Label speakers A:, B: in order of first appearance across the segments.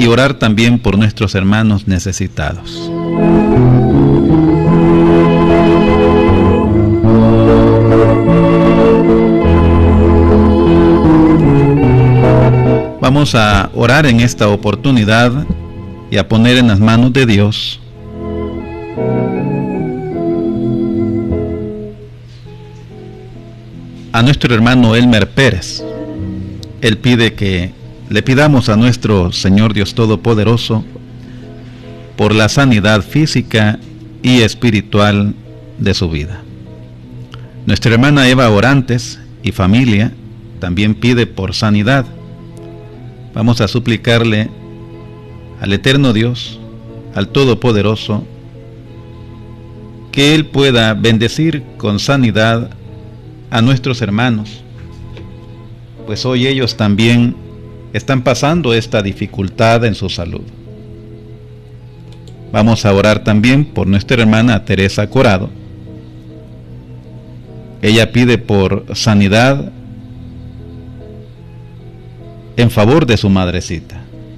A: y orar también por nuestros hermanos necesitados. Vamos a orar en esta oportunidad y a poner en las manos de Dios a nuestro hermano Elmer Pérez. Él pide que le pidamos a nuestro Señor Dios Todopoderoso por la sanidad física y espiritual de su vida. Nuestra hermana Eva Orantes y familia también pide por sanidad. Vamos a suplicarle al eterno Dios, al Todopoderoso, que Él pueda bendecir con sanidad a nuestros hermanos, pues hoy ellos también están pasando esta dificultad en su salud. Vamos a orar también por nuestra hermana Teresa Corado. Ella pide por sanidad en favor de su madrecita.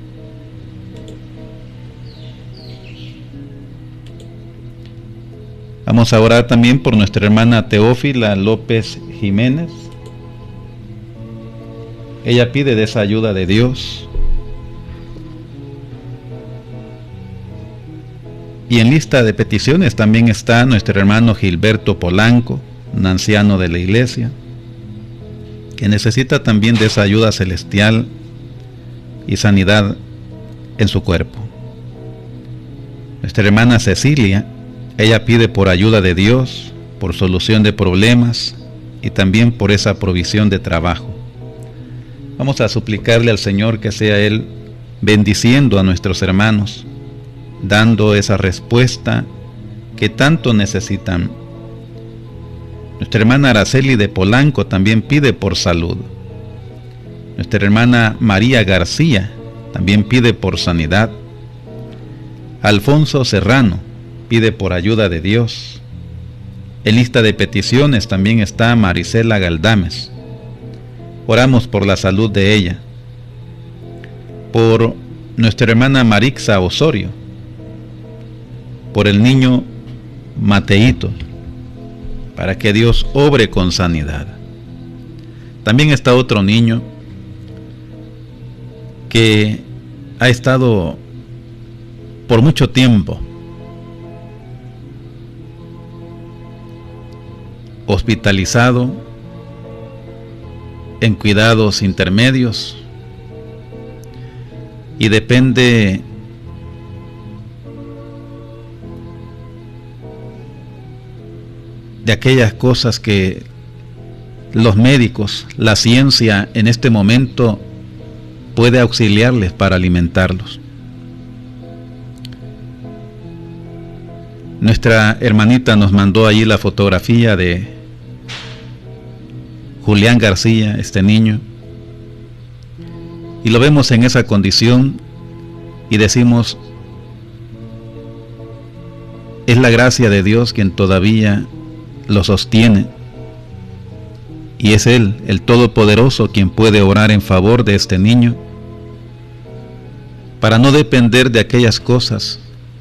A: Vamos a orar también por nuestra hermana Teófila López Jiménez. Ella pide de esa ayuda de Dios. Y en lista de peticiones también está nuestro hermano Gilberto Polanco, un anciano de la iglesia, que necesita también de esa ayuda celestial y sanidad en su cuerpo. Nuestra hermana Cecilia, ella pide por ayuda de Dios, por solución de problemas y también por esa provisión de trabajo. Vamos a suplicarle al Señor que sea Él bendiciendo a nuestros hermanos, dando esa respuesta que tanto necesitan. Nuestra hermana Araceli de Polanco también pide por salud. Nuestra hermana María García también pide por sanidad. Alfonso Serrano pide por ayuda de Dios. En lista de peticiones también está Marisela Galdames. Oramos por la salud de ella. Por nuestra hermana Marixa Osorio. Por el niño Mateito, para que Dios obre con sanidad. También está otro niño que ha estado por mucho tiempo hospitalizado en cuidados intermedios y depende de aquellas cosas que los médicos, la ciencia en este momento puede auxiliarles para alimentarlos. Nuestra hermanita nos mandó allí la fotografía de Julián García, este niño, y lo vemos en esa condición y decimos, es la gracia de Dios quien todavía lo sostiene, y es Él, el Todopoderoso, quien puede orar en favor de este niño para no depender de aquellas cosas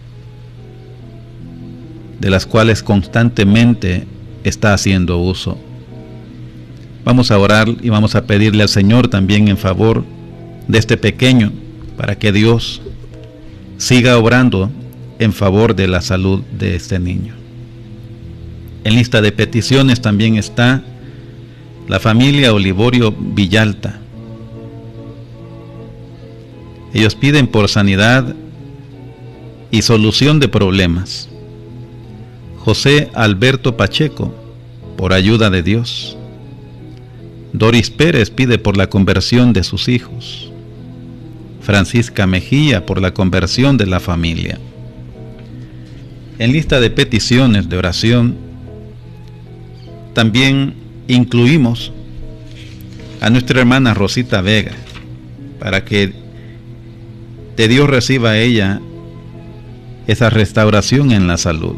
A: de las cuales constantemente está haciendo uso. Vamos a orar y vamos a pedirle al Señor también en favor de este pequeño, para que Dios siga obrando en favor de la salud de este niño. En lista de peticiones también está la familia Olivorio Villalta. Ellos piden por sanidad y solución de problemas. José Alberto Pacheco, por ayuda de Dios. Doris Pérez pide por la conversión de sus hijos. Francisca Mejía por la conversión de la familia. En lista de peticiones de oración también incluimos a nuestra hermana Rosita Vega, para que de Dios reciba ella esa restauración en la salud.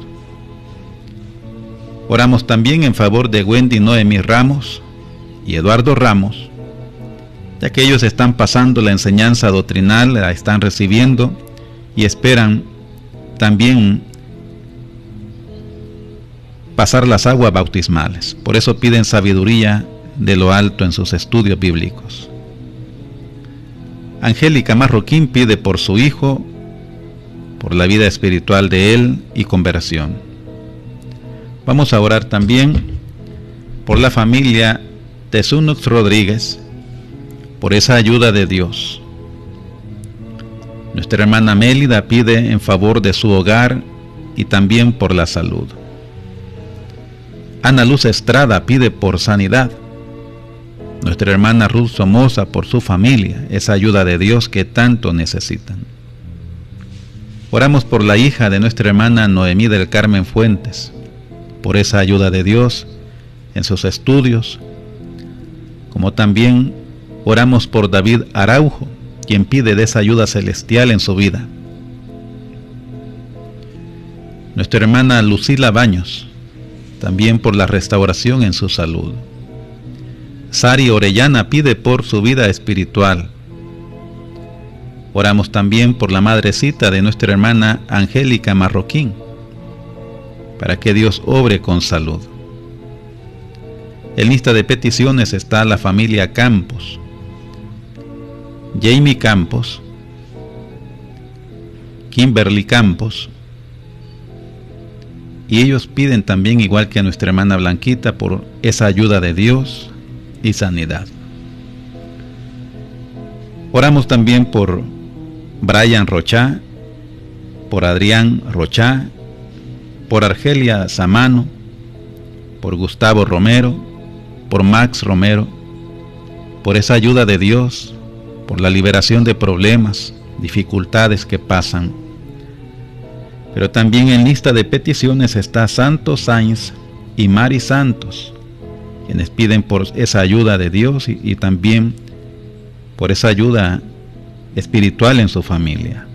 A: Oramos también en favor de Wendy Noemí Ramos y Eduardo Ramos, ya que ellos están pasando la enseñanza doctrinal, la están recibiendo y esperan también pasar las aguas bautismales. Por eso piden sabiduría de lo alto en sus estudios bíblicos. Angélica Marroquín pide por su hijo, por la vida espiritual de él y conversión. Vamos a orar también por la familia de Zunux Rodríguez, por esa ayuda de Dios. Nuestra hermana Mélida pide en favor de su hogar y también por la salud. Ana Luz Estrada pide por sanidad. Nuestra hermana Ruth Somoza por su familia, esa ayuda de Dios que tanto necesitan. Oramos por la hija de nuestra hermana Noemí del Carmen Fuentes, por esa ayuda de Dios en sus estudios, como también oramos por David Araujo, quien pide de esa ayuda celestial en su vida. Nuestra hermana Lucila Baños, también por la restauración en su salud. Sari Orellana pide por su vida espiritual. Oramos también por la madrecita de nuestra hermana Angélica Marroquín, para que Dios obre con salud. En lista de peticiones está la familia Campos, Jamie Campos, Kimberly Campos, y ellos piden también, igual que a nuestra hermana Blanquita, por esa ayuda de Dios y sanidad. Oramos también por Brian Rochá, por Adrián Rochá, por Argelia Samano, por Gustavo Romero, por Max Romero, por esa ayuda de Dios, por la liberación de problemas, dificultades que pasan. Pero también en lista de peticiones está Santos Sainz y Mari Santos, quienes piden por esa ayuda de Dios y también por esa ayuda espiritual en su familia.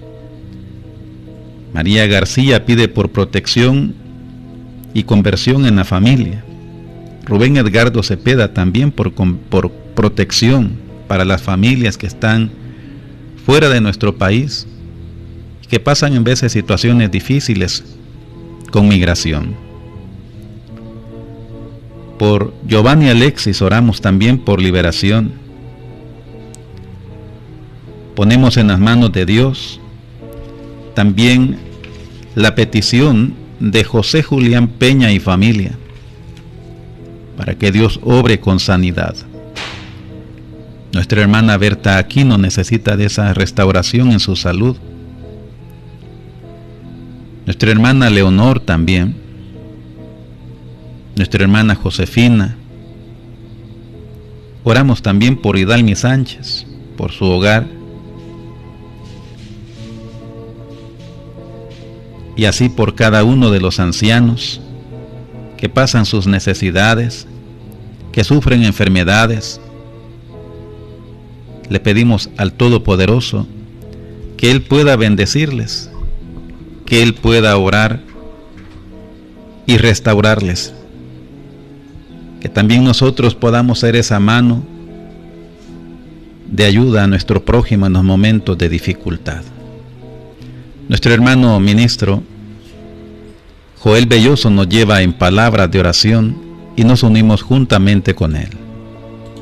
A: María García pide por protección y conversión en la familia. Rubén Edgardo Cepeda también por protección para las familias que están fuera de nuestro país, que pasan en veces situaciones difíciles con migración. Por Giovanni Alexis oramos también por liberación. Ponemos en las manos de Dios también la petición de José Julián Peña y familia, para que Dios obre con sanidad. Nuestra hermana Berta Aquino necesita de esa restauración en su salud. Nuestra hermana Leonor también. Nuestra hermana Josefina. Oramos también por Hidalmi Sánchez, por su hogar. Y así por cada uno de los ancianos que pasan sus necesidades, que sufren enfermedades. Le pedimos al Todopoderoso que Él pueda bendecirles, que Él pueda orar y restaurarles, que también nosotros podamos ser esa mano de ayuda a nuestro prójimo en los momentos de dificultad. Nuestro hermano ministro Joel Belloso nos lleva en palabras de oración y nos unimos juntamente con él.